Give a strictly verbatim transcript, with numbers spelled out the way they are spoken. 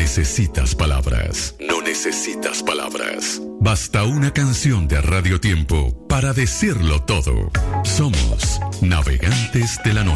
necesitas palabras, no necesitas palabras. Basta una canción de Radio Tiempo para decirlo todo. Somos Navegantes de la Noche.